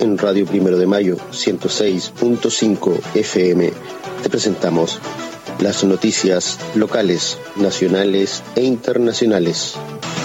en Radio Primero de Mayo 106.5 FM te presentamos las noticias locales, nacionales e internacionales.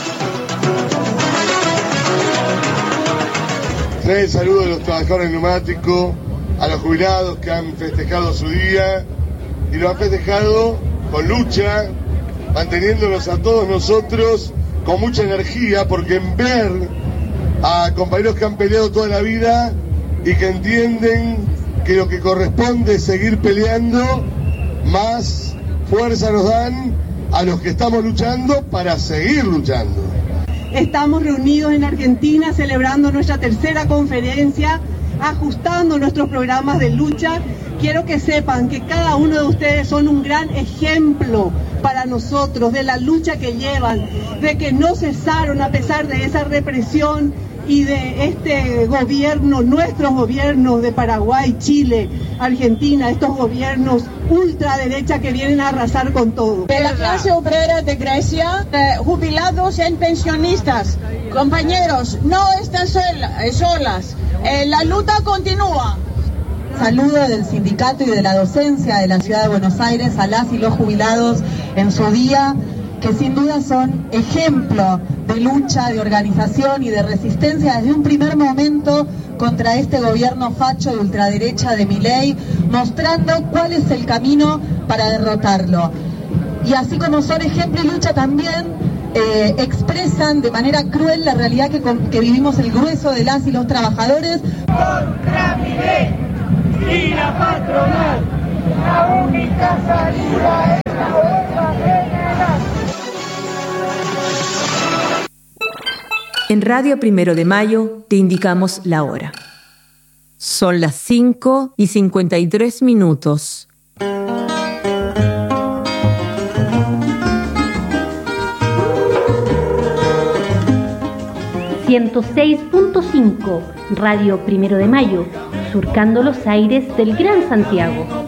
El saludo de los trabajadores neumáticos, a los jubilados que han festejado su día y lo han festejado con lucha, manteniéndonos a todos nosotros con mucha energía, porque en ver a compañeros que han peleado toda la vida y que entienden que lo que corresponde es seguir peleando, más fuerza nos dan a los que estamos luchando para seguir luchando. Estamos reunidos en Argentina celebrando nuestra tercera conferencia, ajustando nuestros programas de lucha. Quiero que sepan que cada uno de ustedes son un gran ejemplo para nosotros de la lucha que llevan, de que no cesaron a pesar de esa represión y de este gobierno, nuestros gobiernos de Paraguay, Chile, Argentina, estos gobiernos ultraderecha que vienen a arrasar con todo. De la clase obrera de Grecia, jubilados y pensionistas, compañeros, no están solas, la lucha continúa. Saludo del sindicato y de la docencia de la Ciudad de Buenos Aires a las y los jubilados en su día, que sin duda son ejemplo de lucha, de organización y de resistencia desde un primer momento contra este gobierno facho de ultraderecha de Milei, mostrando cuál es el camino para derrotarlo. Y así como son ejemplo y lucha, también expresan de manera cruel la realidad que vivimos el grueso de las y los trabajadores. Contra Milei y la patronal, la única salida es la huelga general. En Radio Primero de Mayo te indicamos la hora. Son las 5:53. 106.5 Radio Primero de Mayo, surcando los aires del Gran Santiago.